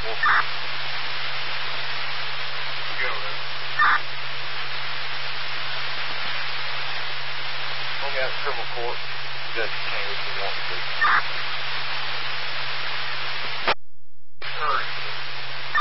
Well, go then. Only out of civil court. Judge can if you want to.